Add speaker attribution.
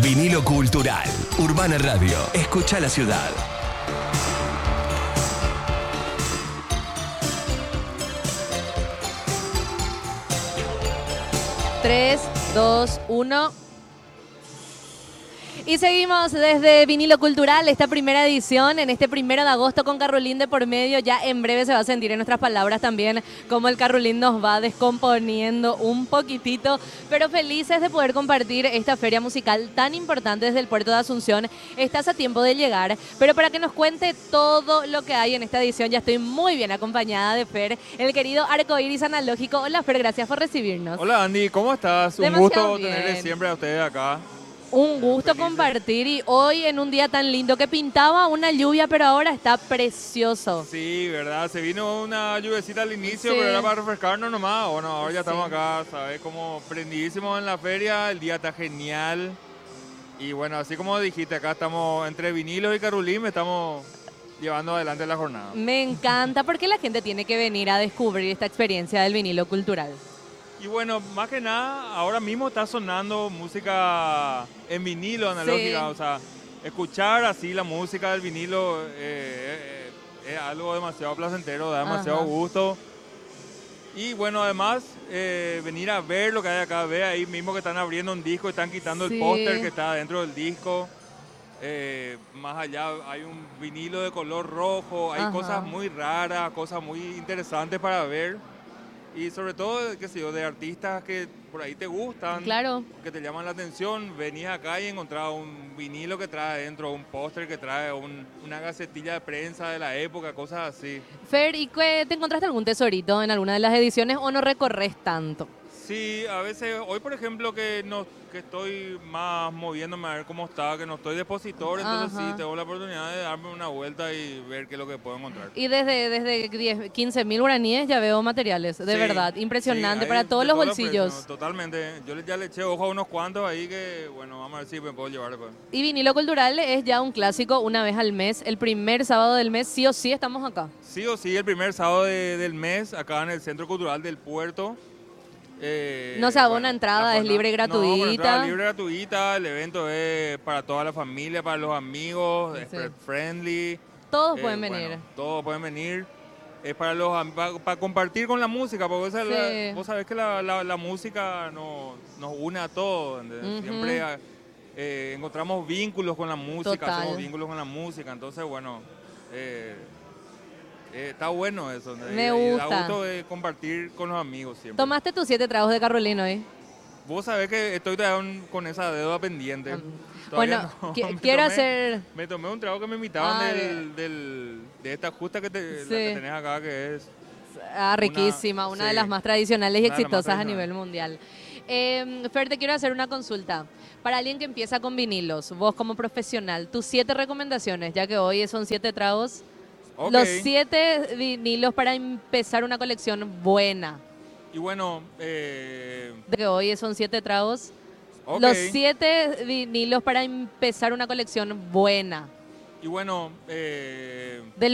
Speaker 1: Vinilo Cultural. Urbana Radio. Escucha la ciudad.
Speaker 2: Tres, dos, uno. Y seguimos desde Vinilo Cultural, esta primera edición, en este 1 de agosto con Carolín de por medio. Ya en breve se va a sentir en nuestras palabras también cómo el Carolín nos va descomponiendo un poquitito, pero felices de poder compartir esta feria musical tan importante desde el puerto de Asunción. Estás a tiempo de llegar, pero para que nos cuente todo lo que hay en esta edición, ya estoy muy bien acompañada de Fer, el querido Arcoiris Analógico. Hola Fer, gracias por recibirnos.
Speaker 3: Hola Andy, ¿cómo estás?
Speaker 2: Demasiado
Speaker 3: Un gusto
Speaker 2: bien.
Speaker 3: tenerles siempre a ustedes acá.
Speaker 2: Un gusto
Speaker 3: Felices.
Speaker 2: compartir, y hoy en un día tan lindo que pintaba una lluvia, pero ahora está precioso.
Speaker 3: Sí, ¿verdad? Se vino una lluvecita al inicio,
Speaker 2: Sí.
Speaker 3: pero era para refrescarnos nomás. Bueno, ahora ya
Speaker 2: Sí.
Speaker 3: estamos acá, ¿sabes? Como prendidísimos en la feria, el día está genial. Y bueno, así como dijiste, acá estamos entre vinilos y Carolín, estamos llevando adelante la jornada.
Speaker 2: Me encanta porque la gente tiene que venir a descubrir esta experiencia del vinilo cultural.
Speaker 3: Y bueno, más que nada, ahora mismo está sonando música en vinilo analógica,
Speaker 2: Sí.
Speaker 3: o sea, escuchar así la música del vinilo es algo demasiado placentero, da demasiado
Speaker 2: Ajá.
Speaker 3: gusto. Y bueno, además, venir a ver lo que hay acá, ve ahí mismo que están abriendo un disco, están quitando
Speaker 2: Sí.
Speaker 3: el póster que está dentro del disco. Más allá hay un vinilo de color rojo, hay
Speaker 2: Ajá.
Speaker 3: cosas muy raras, cosas muy interesantes para ver. Y sobre todo, qué sé yo, de artistas que por ahí te gustan,
Speaker 2: Claro.
Speaker 3: que te llaman la atención, venís acá y encontrás un vinilo que trae dentro, un póster que trae una gacetilla de prensa de la época, cosas así.
Speaker 2: Fer, ¿y te encontraste algún tesorito en alguna de las ediciones o no recorres tanto?
Speaker 3: Sí, a veces, hoy por ejemplo que estoy más moviéndome a ver cómo está, que no estoy de expositor, entonces
Speaker 2: Ajá.
Speaker 3: sí, tengo la oportunidad de darme una vuelta y ver qué es lo que puedo encontrar.
Speaker 2: Y desde 15.000 guaraníes ya veo materiales, de
Speaker 3: Sí,
Speaker 2: verdad,
Speaker 3: sí,
Speaker 2: impresionante,
Speaker 3: hay
Speaker 2: para todos
Speaker 3: de
Speaker 2: los
Speaker 3: todos precios,
Speaker 2: bolsillos.
Speaker 3: totalmente. Yo ya le eché ojo a unos cuantos ahí que, bueno, vamos a ver si me puedo llevar después.
Speaker 2: Y Vinilo Cultural es ya un clásico una vez al mes, el primer sábado del mes, sí o sí estamos acá.
Speaker 3: Sí o sí, el primer sábado del mes, acá en el Centro Cultural del Puerto.
Speaker 2: No se abona entrada,
Speaker 3: la
Speaker 2: es libre y
Speaker 3: No, con entrada
Speaker 2: gratuita.
Speaker 3: libre y gratuita. El evento es para toda la familia, para los amigos, es
Speaker 2: Sí.
Speaker 3: pet friendly.
Speaker 2: Todos pueden
Speaker 3: Bueno,
Speaker 2: venir.
Speaker 3: todos pueden venir. Es para para compartir con la música, porque
Speaker 2: Sí.
Speaker 3: vos sabés que la música nos une a todos. ¿Entendés?
Speaker 2: Ujú.
Speaker 3: Siempre encontramos vínculos con la música,
Speaker 2: Total.
Speaker 3: hacemos vínculos con la música. Entonces, bueno, está bueno eso.
Speaker 2: Me
Speaker 3: Y da
Speaker 2: gusta.
Speaker 3: gusto compartir con los amigos siempre.
Speaker 2: ¿Tomaste tus 7 tragos de Carolina hoy?
Speaker 3: Vos sabés que estoy todavía con esa deuda pendiente.
Speaker 2: Ah,
Speaker 3: Todavía
Speaker 2: bueno,
Speaker 3: me
Speaker 2: quiero
Speaker 3: tomé-
Speaker 2: hacer...
Speaker 3: Me tomé un trago que me invitaban
Speaker 2: Ah,
Speaker 3: de esta justa la que
Speaker 2: Sí.
Speaker 3: tenés acá, que es
Speaker 2: riquísima, una de
Speaker 3: sí,
Speaker 2: las más tradicionales y
Speaker 3: una de las más
Speaker 2: exitosas a
Speaker 3: tradicionales.
Speaker 2: nivel mundial. Fer, te quiero hacer una consulta. Para alguien que empieza con vinilos, vos como profesional, tus 7 recomendaciones, ya que hoy son 7 tragos,
Speaker 3: Ok.
Speaker 2: los 7 vinilos para empezar una colección buena.
Speaker 3: Y bueno,
Speaker 2: De que hoy son 7 tragos,
Speaker 3: ok.
Speaker 2: los 7 vinilos para empezar una colección buena.
Speaker 3: Y bueno,
Speaker 2: De